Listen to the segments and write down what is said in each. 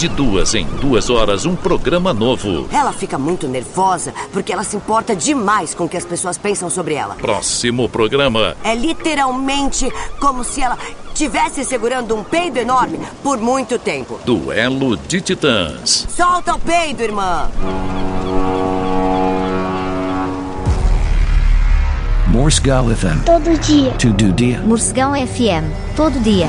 De 2 em 2 horas, um programa novo. Ela fica muito nervosa porque ela se importa demais com o que as pessoas pensam sobre ela. Próximo programa. É literalmente como se ela estivesse segurando um peido enorme por muito tempo. Duelo de Titãs. Solta o peido, irmã! Morsegal FM. Todo dia. Todo dia. Morcegão FM. Todo dia.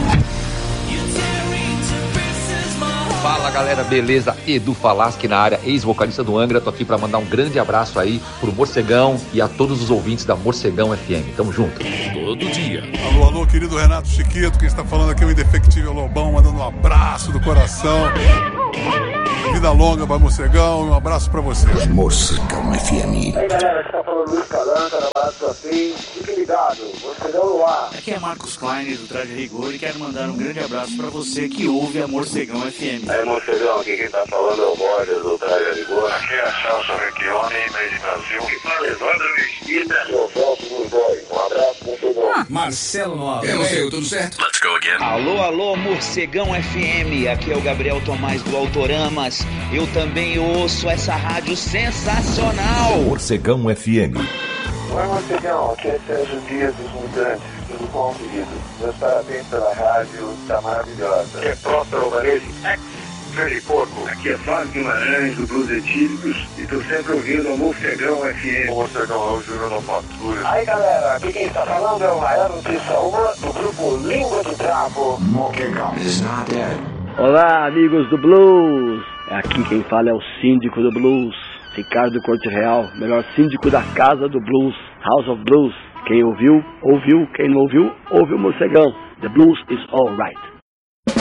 Fala galera, beleza? Edu Falaschi na área, ex-vocalista do Angra. Tô aqui pra mandar um grande abraço aí pro Morcegão e a todos os ouvintes da Morcegão FM. Tamo junto. Todo dia. Alô, alô, querido Renato Chiquito. Quem está falando aqui é o Indefectível Lobão, mandando um abraço do coração. Vida longa pra Morcegão e um abraço pra você. Morcegão FM. Aí galera, aqui tá falando Luiz Calanca, da Barato Assim. Fique ligado, Morcegão no ar. Aqui é Marcos Klein do Traje Rigor e quero mandar um grande abraço pra você que ouve a Morcegão FM. Aí Morcegão, aqui quem tá falando é o Borges do Traje Rigor. Aqui é a Celso Recchione, meio de Brasil. Que fala Evandro Mesquita. Eu Celso do Boy. Um abraço, Morcegão. Marcelo Nova. É você, tudo certo? Let's go again. Alô, alô, Morcegão FM. Aqui é o Gabriel Tomás do Autoramas. Eu também ouço essa rádio sensacional. Morcegão FM. Oi, Morcegão. Aqui é Sérgio Dias dos Mutantes. Tudo bom, querido? Meus parabéns pela rádio. Tá maravilhosa. Aqui é Próspero Alvarez, ex-Freddy Porco. Aqui é Fábio Guimarães, do Blues Etílicos. E tô sempre ouvindo a Morcegão FM. O Morcegão é o Júnior da Patrulha. Aí, galera, aqui quem tá falando é o Maior Notícia 1 do grupo Língua de Trapo. Morcegão is not dead. Olá, amigos do Blues. Aqui quem fala é o síndico do Blues, Ricardo Corte Real, melhor síndico da Casa do Blues, House of Blues. Quem ouviu, ouviu. Quem não ouviu, ouviu o Morcegão. The Blues is all right.